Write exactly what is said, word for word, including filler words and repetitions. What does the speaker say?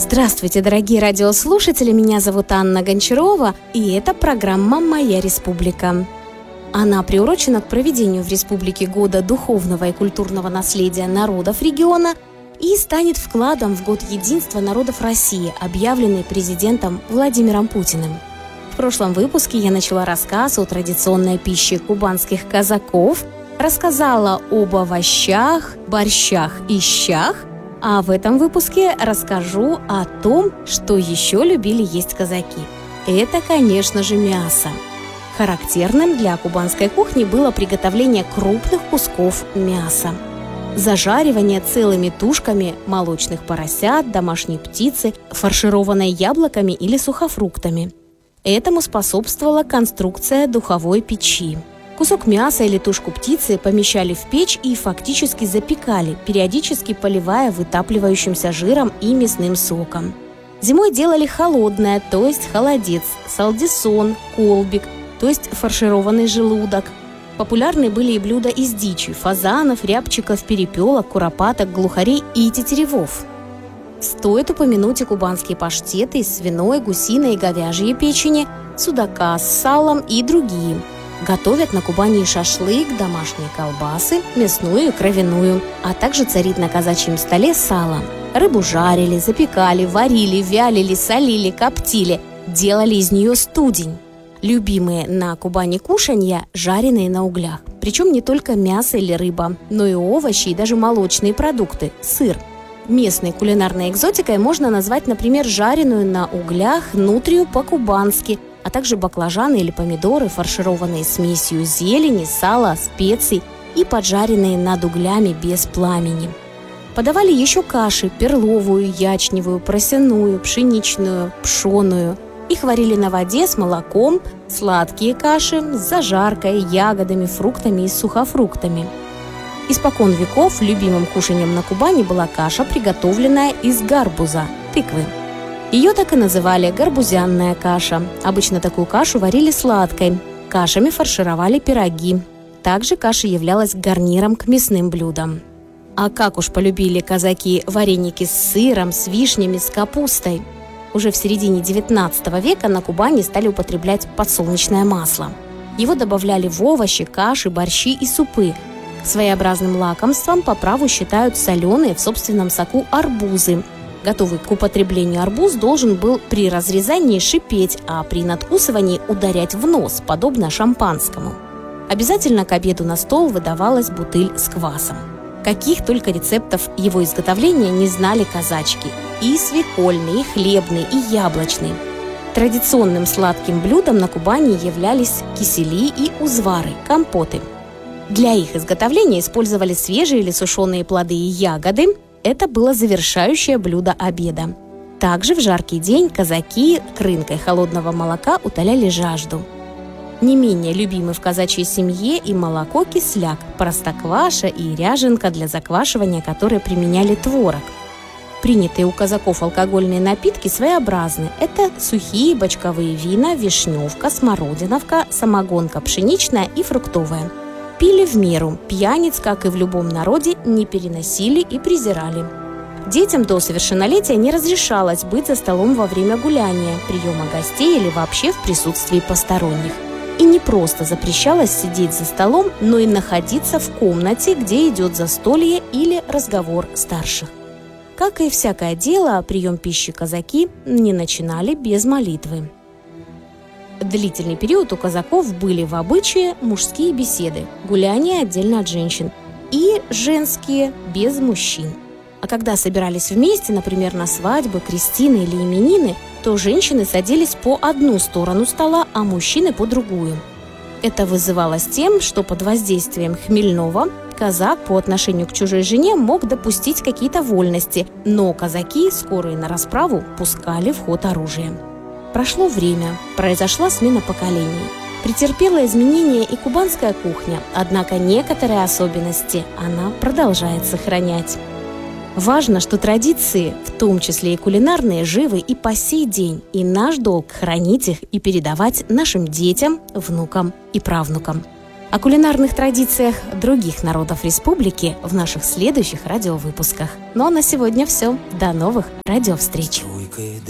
Здравствуйте, дорогие радиослушатели, меня зовут Анна Гончарова, и это программа «Моя республика». Она приурочена к проведению в республике Года духовного и культурного наследия народов региона и станет вкладом в Год единства народов России, объявленный президентом Владимиром Путиным. В прошлом выпуске я начала рассказ о традиционной пище кубанских казаков, рассказала об овощах, борщах и щах, а в этом выпуске расскажу о том, что еще любили есть казаки. Это, конечно же, мясо. Характерным для кубанской кухни было приготовление крупных кусков мяса. Зажаривание целыми тушками молочных поросят, домашней птицы, фаршированной яблоками или сухофруктами. Этому способствовала конструкция духовой печи. Кусок мяса или тушку птицы помещали в печь и фактически запекали, периодически поливая вытапливающимся жиром и мясным соком. Зимой делали холодное, то есть холодец, салдисон, колбик, то есть фаршированный желудок. Популярны были и блюда из дичи – фазанов, рябчиков, перепелок, куропаток, глухарей и тетеревов. Стоит упомянуть и кубанские паштеты из свиной, гусиной и говяжьей печени, судака с салом и другие. Готовят на Кубани шашлык, домашние колбасы, мясную и кровяную, а также царит на казачьем столе сало. Рыбу жарили, запекали, варили, вялили, солили, коптили, делали из нее студень. Любимые на Кубани кушанья – жареные на углях. Причем не только мясо или рыба, но и овощи и даже молочные продукты – сыр. Местной кулинарной экзотикой можно назвать, например, жареную на углях нутрию по-кубански, а также баклажаны или помидоры, фаршированные смесью зелени, сала, специй и поджаренные над углями без пламени. Подавали еще каши – перловую, ячневую, просяную, пшеничную, пшеную. Их варили на воде с молоком, сладкие каши с зажаркой, ягодами, фруктами и сухофруктами. Испокон веков любимым кушаньем на Кубани была каша, приготовленная из гарбуза – тыквы. Ее так и называли гарбузянная каша. Обычно такую кашу варили сладкой. Кашами фаршировали пироги. Также каша являлась гарниром к мясным блюдам. А как уж полюбили казаки вареники с сыром, с вишнями, с капустой. Уже в середине девятнадцатого века на Кубани стали употреблять подсолнечное масло. Его добавляли в овощи, каши, борщи и супы. Своеобразным лакомством по праву считают соленые в собственном соку арбузы. Готовый к употреблению арбуз должен был при разрезании шипеть, а при надкусывании ударять в нос, подобно шампанскому. Обязательно к обеду на стол выдавалась бутыль с квасом. Каких только рецептов его изготовления не знали казачки. И свекольный, и хлебный, и яблочный. Традиционным сладким блюдом на Кубани являлись кисели и узвары, компоты. Для их изготовления использовали свежие или сушеные плоды и ягоды. Это было завершающее блюдо обеда. Также в жаркий день казаки крынкой холодного молока утоляли жажду. Не менее любимы в казачьей семье и молоко кисляк, простокваша и ряженка, для заквашивания которой применяли творог. Принятые у казаков алкогольные напитки своеобразны. Это сухие бочковые вина, вишневка, смородиновка, самогонка пшеничная и фруктовая. Пили в меру, пьяниц, как и в любом народе, не переносили и презирали. Детям до совершеннолетия не разрешалось быть за столом во время гуляния, приема гостей или вообще в присутствии посторонних. И не просто запрещалось сидеть за столом, но и находиться в комнате, где идет застолье или разговор старших. Как и всякое дело, прием пищи казаки не начинали без молитвы. Длительный период у казаков были в обычае мужские беседы, гуляния отдельно от женщин, и женские без мужчин. А когда собирались вместе, например, на свадьбы, крестины или именины, то женщины садились по одну сторону стола, а мужчины по другую. Это вызывалось тем, что под воздействием хмельного казак по отношению к чужой жене мог допустить какие-то вольности, но казаки, скорые на расправу, пускали в ход оружие. Прошло время, произошла смена поколений. Претерпела изменения и кубанская кухня, однако некоторые особенности она продолжает сохранять. Важно, что традиции, в том числе и кулинарные, живы и по сей день, и наш долг хранить их и передавать нашим детям, внукам и правнукам. О кулинарных традициях других народов республики в наших следующих радиовыпусках. Ну а на сегодня все. До новых радиовстреч! тільки